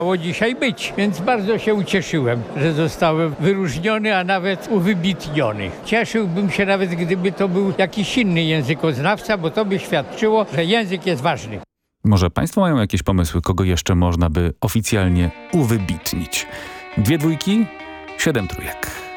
Miało dzisiaj być, więc bardzo się ucieszyłem, że zostałem wyróżniony, a nawet uwybitniony. Cieszyłbym się nawet, gdyby to był jakiś inny językoznawca, bo to by świadczyło, że język jest ważny. Może państwo mają jakieś pomysły, kogo jeszcze można by oficjalnie uwybitnić? 2 dwójki, 7 trójek.